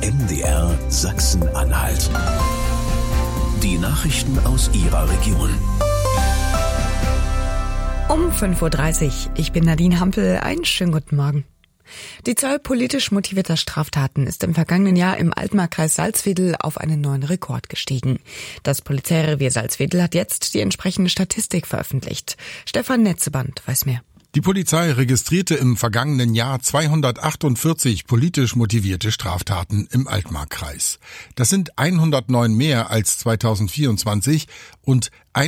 MDR Sachsen-Anhalt. Die Nachrichten aus Ihrer Region. Um 5.30 Uhr. Ich bin Nadine Hampel. Einen schönen guten Morgen. Die Zahl politisch motivierter Straftaten ist im vergangenen Jahr im Altmarkkreis Salzwedel auf einen neuen Rekord gestiegen. Das Polizeirevier Salzwedel hat jetzt die entsprechende Statistik veröffentlicht. Stefan Netzeband weiß mehr. Die Polizei registrierte im vergangenen Jahr 248 politisch motivierte Straftaten im Altmarkkreis. Das sind 109 mehr als 2024 und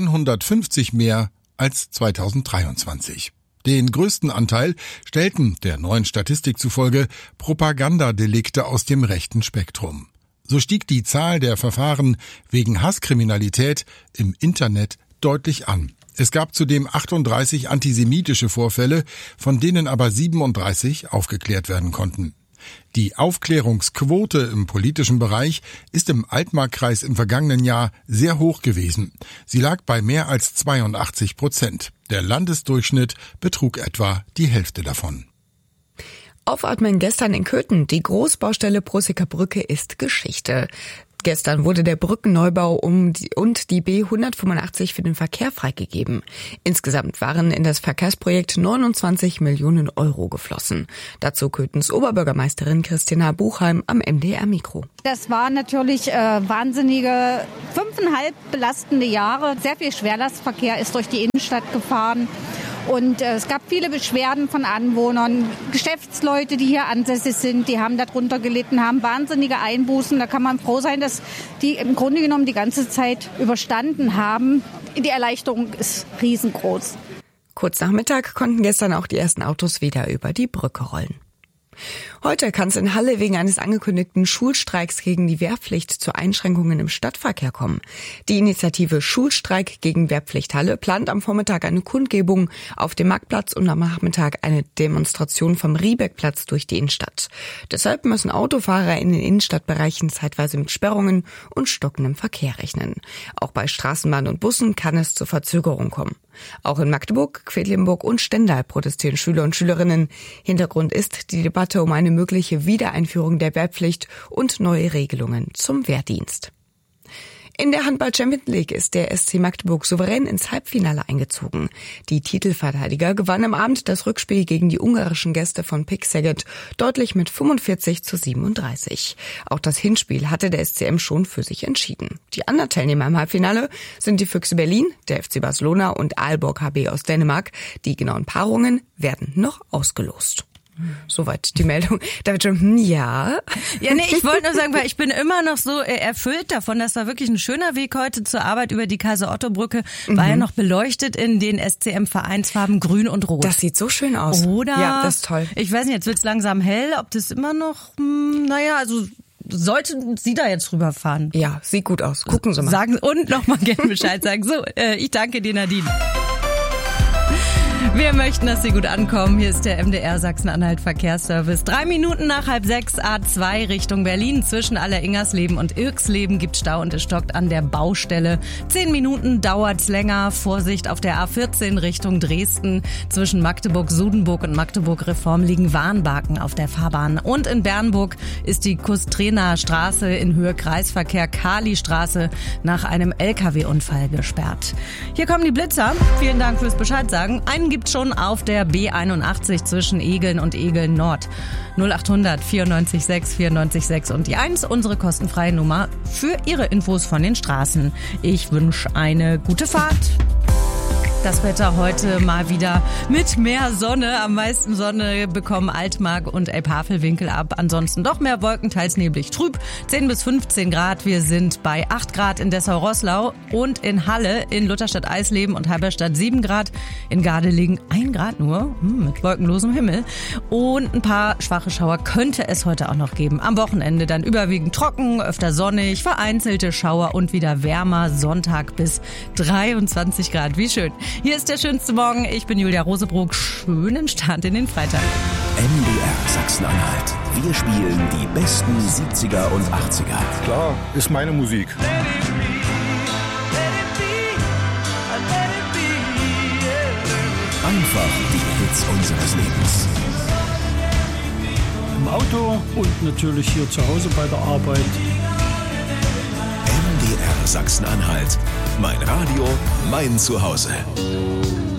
150 mehr als 2023. Den größten Anteil stellten, der neuen Statistik zufolge, Propagandadelikte aus dem rechten Spektrum. So stieg die Zahl der Verfahren wegen Hasskriminalität im Internet deutlich an. Es gab zudem 38 antisemitische Vorfälle, von denen aber 37 aufgeklärt werden konnten. Die Aufklärungsquote im politischen Bereich ist im Altmarkkreis im vergangenen Jahr sehr hoch gewesen. Sie lag bei mehr als 82%. Der Landesdurchschnitt betrug etwa die Hälfte davon. Aufatmen gestern in Köthen. Die Großbaustelle Proseker Brücke ist Geschichte. Gestern wurde der Brückenneubau und die B185 für den Verkehr freigegeben. Insgesamt waren in das Verkehrsprojekt 29 Millionen Euro geflossen. Dazu Köthens Oberbürgermeisterin Christina Buchheim am MDR-Mikro. Das waren natürlich wahnsinnige 5,5 belastende Jahre. Sehr viel Schwerlastverkehr ist durch die Innenstadt gefahren. Und es gab viele Beschwerden von Anwohnern, Geschäftsleute, die hier ansässig sind, die haben darunter gelitten, haben wahnsinnige Einbußen. Da kann man froh sein, dass die im Grunde genommen die ganze Zeit überstanden haben. Die Erleichterung ist riesengroß. Kurz nach Mittag konnten gestern auch die ersten Autos wieder über die Brücke rollen. Heute kann es in Halle wegen eines angekündigten Schulstreiks gegen die Wehrpflicht zu Einschränkungen im Stadtverkehr kommen. Die Initiative Schulstreik gegen Wehrpflicht Halle plant am Vormittag eine Kundgebung auf dem Marktplatz und am Nachmittag eine Demonstration vom Riebeckplatz durch die Innenstadt. Deshalb müssen Autofahrer in den Innenstadtbereichen zeitweise mit Sperrungen und stockendem Verkehr rechnen. Auch bei Straßenbahn und Bussen kann es zur Verzögerung kommen. Auch in Magdeburg, Quedlinburg und Stendal protestieren Schüler und Schülerinnen. Hintergrund ist die Debatte um eine mögliche Wiedereinführung der Wehrpflicht und neue Regelungen zum Wehrdienst. In der Handball-Champions League ist der SC Magdeburg souverän ins Halbfinale eingezogen. Die Titelverteidiger gewannen am Abend das Rückspiel gegen die ungarischen Gäste von PIK Szeged deutlich mit 45:37. Auch das Hinspiel hatte der SCM schon für sich entschieden. Die anderen Teilnehmer im Halbfinale sind die Füchse Berlin, der FC Barcelona und Aalborg HB aus Dänemark. Die genauen Paarungen werden noch ausgelost. Soweit die Meldung. David schon, ja. Ja, nee, ich wollte nur sagen, weil ich bin immer noch so erfüllt davon. Das war wirklich ein schöner Weg heute zur Arbeit über die Kaiser-Otto-Brücke. War ja noch beleuchtet in den SCM-Vereinsfarben grün und rot. Das sieht so schön aus. Oder? Ja, das ist toll. Ich weiß nicht, jetzt wird's langsam hell. Ob das immer noch, also sollten Sie da jetzt rüberfahren? Ja, sieht gut aus. Gucken Sie mal. Sagen und nochmal gerne Bescheid sagen. So, ich danke dir, Nadine. Wir möchten, dass Sie gut ankommen. Hier ist der MDR Sachsen-Anhalt Verkehrsservice. 3 Minuten nach 5:30 A2 Richtung Berlin. Zwischen Alleringersleben und Irksleben gibt Stau und es stockt an der Baustelle. 10 Minuten dauert's länger. Vorsicht auf der A14 Richtung Dresden. Zwischen Magdeburg-Sudenburg und Magdeburg-Reform liegen Warnbarken auf der Fahrbahn. Und in Bernburg ist die Kustrener Straße in Höhe Kreisverkehr Kali-Straße nach einem LKW-Unfall gesperrt. Hier kommen die Blitzer. Vielen Dank fürs Bescheid sagen. Einen gibt schon auf der B81 zwischen Egeln und Egeln Nord. 0800 94 6 94 6 und die 1, unsere kostenfreie Nummer für Ihre Infos von den Straßen. Ich wünsche eine gute Fahrt. Das Wetter heute mal wieder mit mehr Sonne. Am meisten Sonne bekommen Altmark und Elbhavelwinkel ab. Ansonsten doch mehr Wolken, teils neblig trüb. 10 bis 15 Grad. Wir sind bei 8 Grad in Dessau-Roßlau und in Halle, in Lutherstadt-Eisleben und Halberstadt 7 Grad. In Gardelegen 1 Grad nur, mit wolkenlosem Himmel. Und ein paar schwache Schauer könnte es heute auch noch geben. Am Wochenende dann überwiegend trocken, öfter sonnig, vereinzelte Schauer und wieder wärmer. Sonntag bis 23 Grad. Wie schön. Hier ist der schönste Morgen. Ich bin Julia Rosebrook. Schönen Start in den Freitag. MDR Sachsen-Anhalt. Wir spielen die besten 70er und 80er. Klar, ist meine Musik. Einfach die Hits unseres Lebens. im Auto und natürlich hier zu Hause bei der Arbeit. MDR Sachsen-Anhalt. Mein Radio, mein Zuhause.